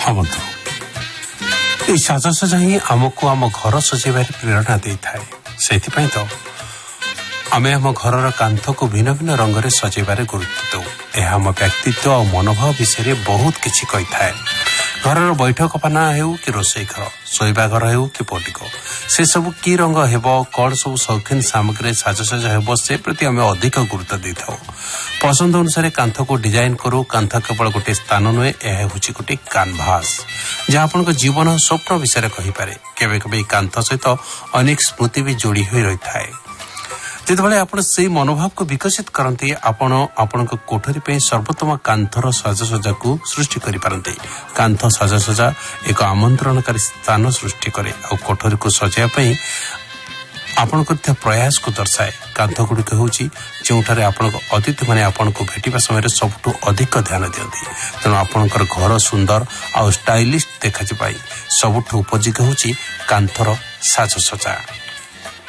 हाँ बंधु, ये साजसजा ही आमको आम घर सजेबार प्रेरणा दे थाए। सेथिपाई तो आमे आम घरर कांथ को भिन्न भिन्न रंग में सजेबार गुरुत्व दौ। यह आम व्यक्तित्व और मनोभाव विषय बहुत किछि कहि थाए। घरर बैठकखाना हेउ कि रोषेई घर, शोइबा घर हेउ कि पोटिको, से सब कि रंग हेबो, कौन सब शौकीन सामग्री साजसजा हेबो, से प्रति आमे अधिक गुरुत्व देथाउ। पसंद अनुसार कांथ को डिजाइन करू। कांथ केवल गोटे स्थान नुहे, यह हूँ गोटे कानभास जहाँ आपण जीवन स्वप्न विषय कहि पारे। केबे केबे कांथ सहित अनेक स्मृति भी जोड़ी होई रही थाए। जितेबाला आपण से मनोभाव को विकसित करते आपण कोठरी पे सर्वोत्तम कांथर साजसजा को सृष्टि करि पारंते। कांथ साजसजा एक आमंत्रणकारी स्थान सृष्टि करे और कोठरी को सजाया पई आपण करता प्रयास को दर्शाए। कांथ गुड़िक हूँ जोठारे आपण अतिथि मैंने आपण को भेटा समय सबुठू अधिक ध्यान दियंती। तेणु आपणकर घर सुंदर और स्टाइलिश देखा सबुठू उपयोगी हूँ कांथर साजसजा।